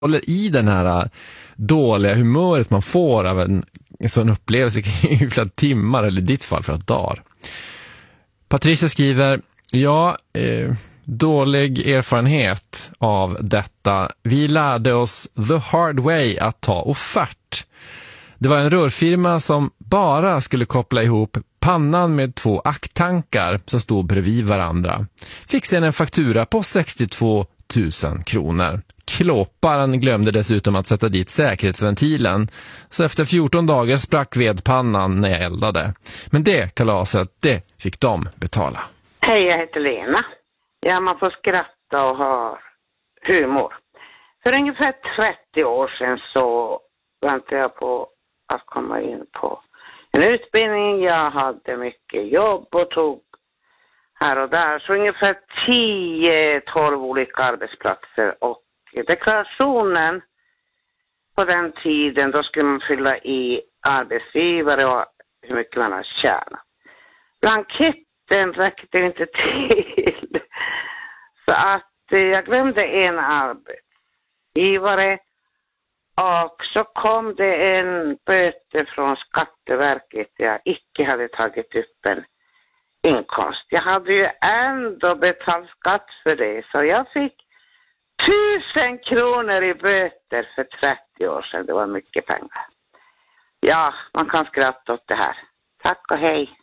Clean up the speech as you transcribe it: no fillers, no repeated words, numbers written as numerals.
håller i den här dåliga humöret man får av en sån upplevelse i flera timmar, eller i ditt fall flera dagar. Patricia skriver, dålig erfarenhet av detta. Vi lärde oss the hard way att ta offert. Det var en rörfirma som bara skulle koppla ihop pannan med 2 acktankar som stod bredvid varandra. Fick sen en faktura på 62 000 kronor. Klåparen glömde dessutom att sätta dit säkerhetsventilen, så efter 14 dagar sprack vedpannan när jag eldade. Men det kalaset, det fick de betala. Hej, jag heter Lena. Ja, man får skratta och ha humor. För ungefär 30 år sedan så väntade jag på att komma in på en utbildning. Jag hade mycket jobb och tog här och där. Så ungefär 10-12 olika arbetsplatser. Och deklarationen på den tiden, då skulle man fylla i arbetsgivare och hur mycket man har tjänat. Blanketten räckte inte till. Så att jag glömde en arbetsgivare. Och så kom det en böter från Skatteverket. Jag icke hade tagit upp en inkomst. Jag hade ju ändå betalt skatt för det. Så jag fick 1000 kronor i böter för 30 år sedan. Det var mycket pengar. Ja, man kan skratta åt det här. Tack och hej.